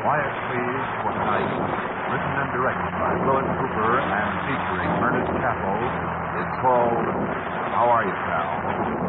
Quiet Please for Tonight, written and directed by Willis Cooper and featuring Ernest Chappell, is called How Are You, Pal?